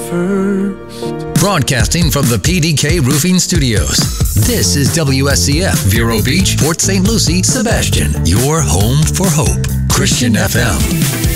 first. Broadcasting from the PDK Roofing Studios. This is WSCF, Vero Beach, Port St. Lucie, Sebastian, your home for hope. Christian FM.